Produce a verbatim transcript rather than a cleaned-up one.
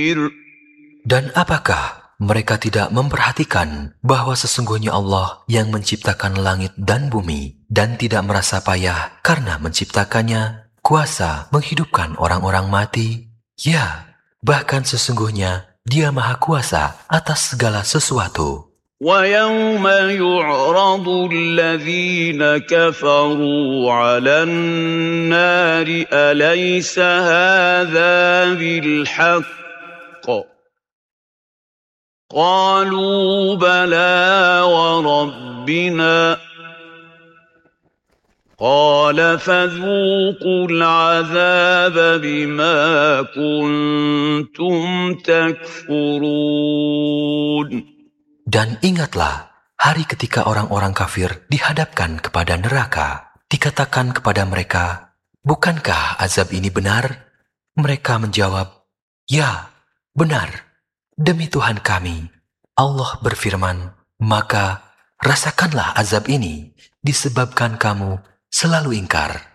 Dan apakah mereka tidak memperhatikan bahwa sesungguhnya Allah yang menciptakan langit dan bumi dan tidak merasa payah karena menciptakannya, kuasa menghidupkan orang-orang mati? Ya, bahkan sesungguhnya Dia Maha Kuasa atas segala sesuatu. وَيَوْمَ يُعْرَضُ الَّذِينَ كَفَرُوا عَلَى النَّارِ أَلَيْسَ هَذَا بِالْحَقِّ قَالُوا بَلَىٰ وَرَبِّنَا قَالَ فَذُوقُوا الْعَذَابَ بِمَا كُنتُمْ تَكْفُرُونَ. Dan ingatlah hari ketika orang-orang kafir dihadapkan kepada neraka. Dikatakan kepada mereka, bukankah azab ini benar? Mereka menjawab, ya, benar. Demi Tuhan kami. Allah berfirman, maka rasakanlah azab ini disebabkan kamu selalu ingkar.